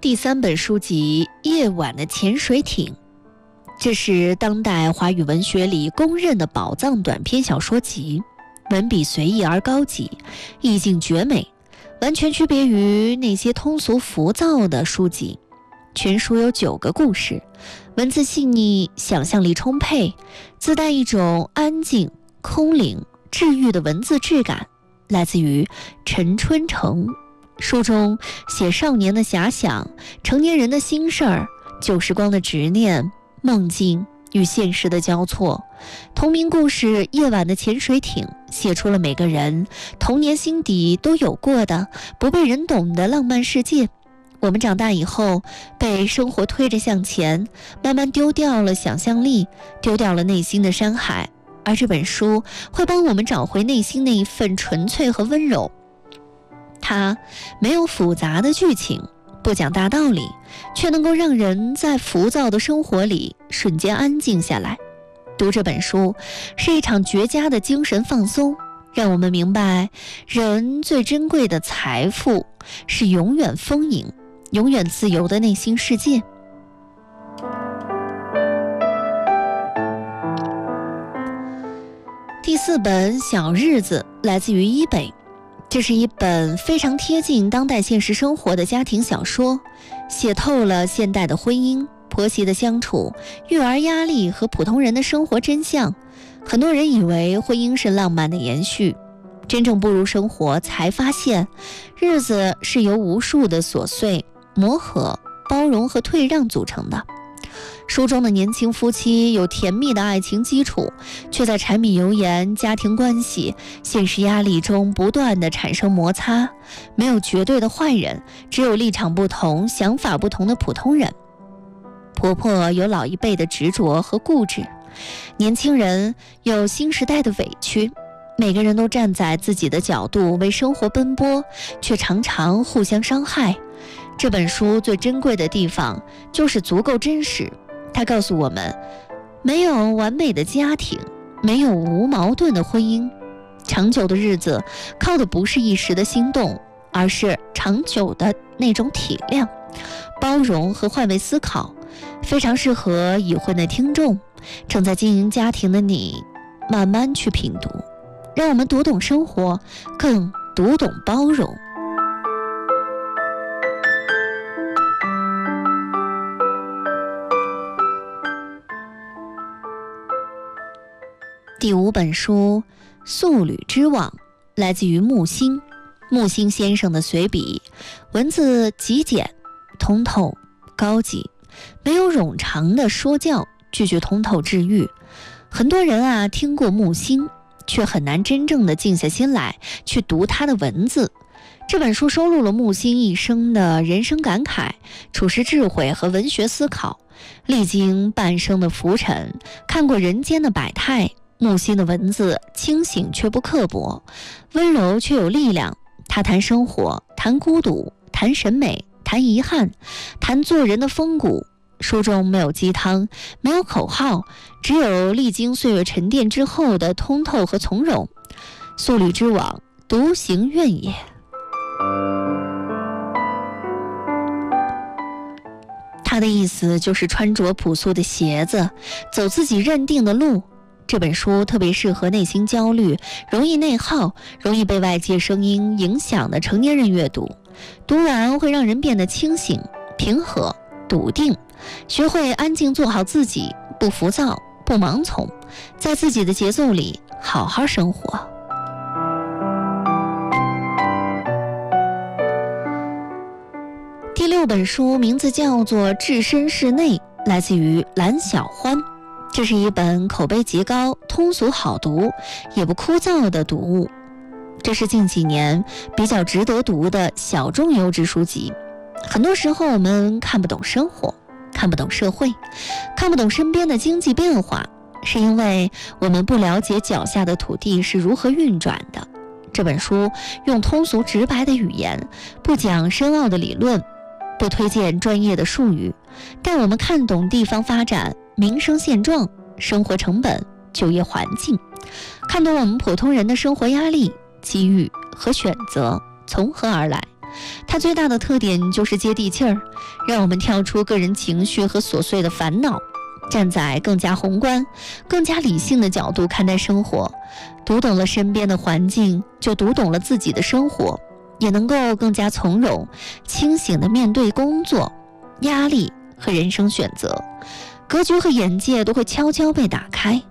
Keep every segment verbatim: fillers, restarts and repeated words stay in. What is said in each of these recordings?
第三本书籍《夜晚的潜水艇》，这是当代华语文学里公认的宝藏短篇小说集，文笔随意而高级，意境绝美，完全区别于那些通俗浮躁的书籍。全书有九个故事，文字细腻，想象力充沛，自带一种安静、空灵、治愈的文字质感，来自于陈春成。书中写少年的遐想，成年人的心事儿，旧时光的执念，梦境与现实的交错。同名故事《夜晚的潜水艇》写出了每个人童年心底都有过的不被人懂的浪漫世界。我们长大以后被生活推着向前，慢慢丢掉了想象力，丢掉了内心的山海，而这本书会帮我们找回内心那一份纯粹和温柔。它没有复杂的剧情，不讲大道理，却能够让人在浮躁的生活里瞬间安静下来。读这本书是一场绝佳的精神放松，让我们明白人最珍贵的财富是永远丰盈、永远自由的内心世界。第四本《小日子》来自于伊北，这是一本非常贴近当代现实生活的家庭小说，写透了现代的婚姻、婆媳的相处、育儿压力和普通人的生活真相。很多人以为婚姻是浪漫的延续，真正步入生活才发现，日子是由无数的琐碎、磨合、包容和退让组成的。书中的年轻夫妻有甜蜜的爱情基础，却在柴米油盐、家庭关系、现实压力中不断的产生摩擦。没有绝对的坏人，只有立场不同、想法不同的普通人。婆婆有老一辈的执着和固执，年轻人有新时代的委屈。每个人都站在自己的角度为生活奔波，却常常互相伤害。这本书最珍贵的地方就是足够真实，它告诉我们，没有完美的家庭，没有无矛盾的婚姻，长久的日子靠的不是一时的心动，而是长久的那种体谅、包容和换位思考。非常适合已婚的听众，正在经营家庭的你，慢慢去品读，让我们读懂生活，更读懂包容。第五本书《素履之网》来自于木心，木心先生的随笔，文字极简、通透、高级，没有冗长的说教，句句通透治愈。很多人啊听过木心，却很难真正的静下心来去读他的文字。这本书收录了木心一生的人生感慨、处世智慧和文学思考。历经半生的浮沉，看过人间的百态，木心的文字清醒却不刻薄，温柔却有力量。他谈生活，谈孤独，谈审美，谈遗憾，谈做人的风骨。书中没有鸡汤，没有口号，只有历经岁月沉淀之后的通透和从容。素履之网，独行愿也。他的意思就是穿着朴素的鞋子，走自己认定的路。这本书特别适合内心焦虑、容易内耗、容易被外界声音影响的成年人阅读。读完会让人变得清醒、平和、笃定，学会安静做好自己，不浮躁、不盲从，在自己的节奏里好好生活。第六本书名字叫做《置身事内》，来自于蓝小欢。这是一本口碑极高、通俗好读也不枯燥的读物，这是近几年比较值得读的小众优质书籍。很多时候我们看不懂生活，看不懂社会，看不懂身边的经济变化，是因为我们不了解脚下的土地是如何运转的。这本书用通俗直白的语言，不讲深奥的理论，不推荐专业的术语，带我们看懂地方发展、民生现状、生活成本、就业环境，看懂我们普通人的生活压力、机遇和选择从何而来。 它最大的特点就是接地气儿，让我们跳出个人情绪和琐碎的烦恼，站在更加宏观、更加理性的角度看待生活。读懂了身边的环境，就读懂了自己的生活，也能够更加从容、清醒地面对工作、压力和人生选择，格局和眼界都会悄悄被打开。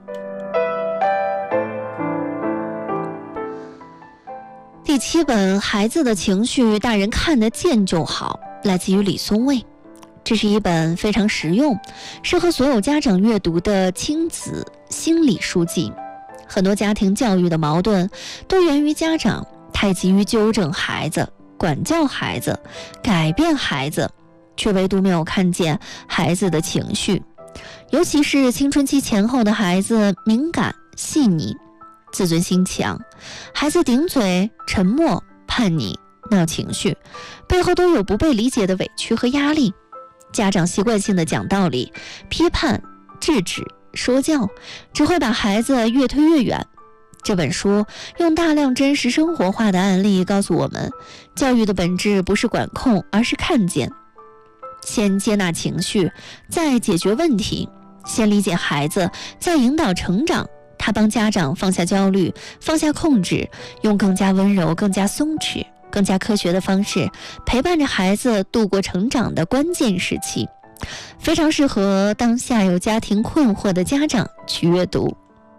第七本《孩子的情绪大人看得见就好》，来自于李松蔚。这是一本非常实用，适合所有家长阅读的亲子心理书籍。很多家庭教育的矛盾都源于家长太急于纠正孩子、管教孩子、改变孩子，却唯独没有看见孩子的情绪。尤其是青春期前后的孩子，敏感细腻，自尊心强，孩子顶嘴、沉默、叛逆、闹情绪，背后都有不被理解的委屈和压力。家长习惯性的讲道理、批判、制止、说教，只会把孩子越推越远。这本书用大量真实生活化的案例告诉我们，教育的本质不是管控，而是看见。先接纳情绪，再解决问题；先理解孩子，再引导成长。他帮家长放下焦虑，放下控制，用更加温柔、更加松弛、更加科学的方式陪伴着孩子度过成长的关键时期，非常适合当下有家庭困惑的家长去阅读。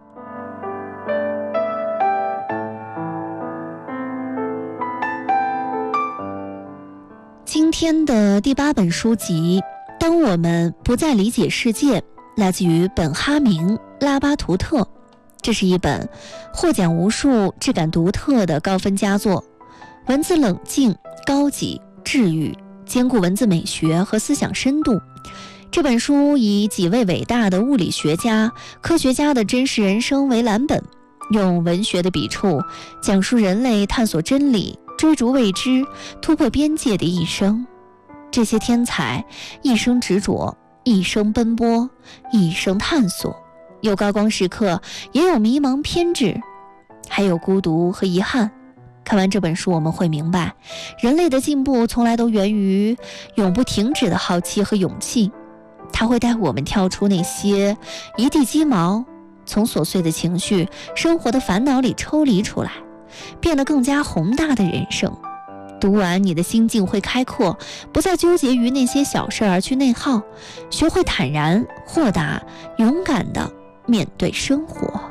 今天的第八本书籍《当我们不再理解世界》，来自于本哈明·拉巴图特。这是一本获奖无数、质感独特的高分佳作，文字冷静、高级、治愈，兼顾文字美学和思想深度。这本书以几位伟大的物理学家、科学家的真实人生为蓝本，用文学的笔触讲述人类探索真理、追逐未知、突破边界的一生。这些天才一生执着，一生奔波，一生探索，有高光时刻，也有迷茫偏执，还有孤独和遗憾。看完这本书，我们会明白，人类的进步从来都源于永不停止的好奇和勇气。它会带我们跳出那些一地鸡毛，从琐碎的情绪、生活的烦恼里抽离出来，变得更加宏大的人生。读完，你的心境会开阔，不再纠结于那些小事而去内耗，学会坦然、豁达、勇敢地面对生活。